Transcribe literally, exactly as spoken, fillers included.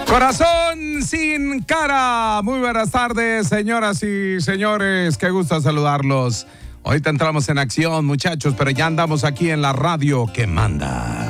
Corazón sin cara. Muy buenas tardes, señoras y señores. Qué gusto saludarlos. Ahorita entramos en acción, muchachos, pero ya andamos aquí en la radio que manda.